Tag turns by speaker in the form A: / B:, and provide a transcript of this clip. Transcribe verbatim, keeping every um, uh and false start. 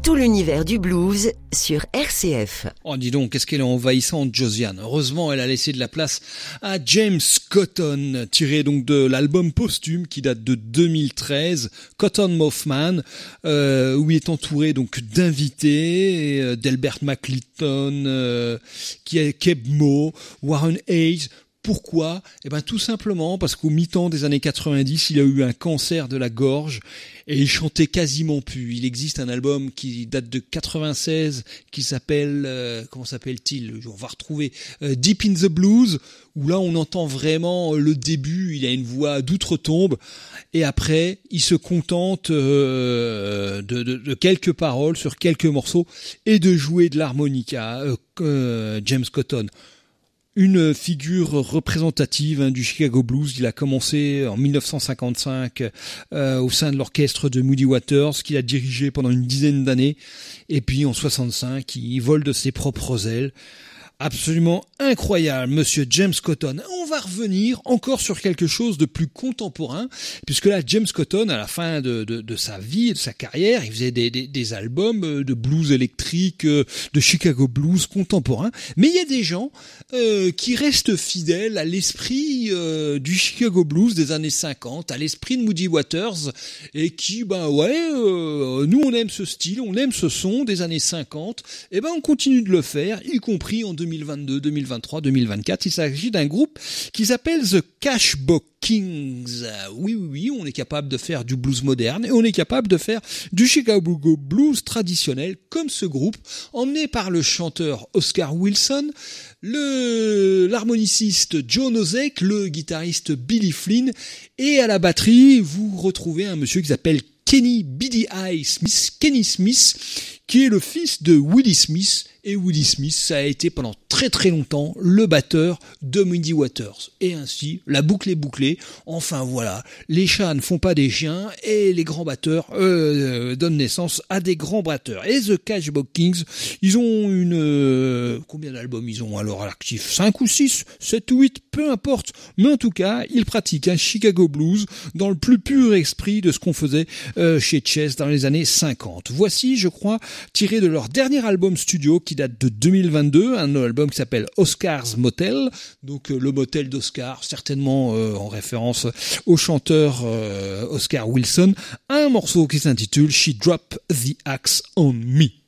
A: Tout l'univers du blues sur R C F.
B: Oh, dis donc, qu'est-ce qu'elle est envahissante, Josiane. Heureusement, elle a laissé de la place à James Cotton, tiré donc de l'album posthume qui date de deux mille treize, Cotton Mouth Man, euh, où il est entouré donc d'invités, euh, d'Elbert McLeod, euh, qui est Keb Mo, Warren Hayes. Pourquoi ? Eh ben tout simplement parce qu'au mi-temps des années quatre-vingt-dix, il a eu un cancer de la gorge et il chantait quasiment plus. Il existe un album qui date de quatre-vingt-seize qui s'appelle euh, comment s'appelle-t-il ? On va retrouver euh, Deep in the Blues, où là on entend vraiment le début. Il a une voix d'outre-tombe et après il se contente euh, de, de, de quelques paroles sur quelques morceaux et de jouer de l'harmonica. Euh, euh, James Cotton. Une figure représentative hein, du Chicago Blues. Il a commencé en dix-neuf cent cinquante-cinq euh, au sein de l'orchestre de Muddy Waters, qu'il a dirigé pendant une dizaine d'années. Et puis en soixante-cinq, il vole de ses propres ailes. Absolument incroyable, monsieur James Cotton. On va revenir encore sur quelque chose de plus contemporain, puisque là, James Cotton, à la fin de, de, de sa vie et de sa carrière, il faisait des, des, des albums de blues électrique, de Chicago Blues contemporain. Mais il y a des gens euh, qui restent fidèles à l'esprit euh, du Chicago Blues des années cinquante, à l'esprit de Muddy Waters, et qui, ben ouais, euh, nous on aime ce style, on aime ce son des années cinquante, et ben on continue de le faire, y compris en deux mille vingt-deux, deux mille vingt-trois, deux mille vingt-quatre. Il s'agit d'un groupe qui s'appelle The Cashbox Kings. Oui, oui, oui, on est capable de faire du blues moderne et on est capable de faire du Chicago Blues traditionnel comme ce groupe, emmené par le chanteur Oscar Wilson, le, l'harmoniciste Joe Nosek, le guitariste Billy Flynn, et à la batterie, vous retrouvez un monsieur qui s'appelle Kenny Beady Eye Smith, Kenny Smith, qui est le fils de Willie Smith. Et Willie Smith, ça a été pendant très très longtemps le batteur de Muddy Waters. Et ainsi, la boucle est bouclée. Enfin voilà, les chats ne font pas des chiens et les grands batteurs euh, donnent naissance à des grands batteurs. Et The Cashbox Kings, ils ont une... Euh, combien d'albums ils ont alors à l'actif ? cinq ou six, sept ou huit, peu importe. Mais en tout cas, ils pratiquent un Chicago Blues dans le plus pur esprit de ce qu'on faisait euh, chez Chess dans les années cinquante. Voici, je crois, tiré de leur dernier album studio qui date de deux mille vingt-deux, un album qui s'appelle Oscar's Motel, donc euh, le motel d'Oscar, certainement euh, en référence au chanteur euh, Oscar Wilson, un morceau qui s'intitule She Dropped the Axe on Me.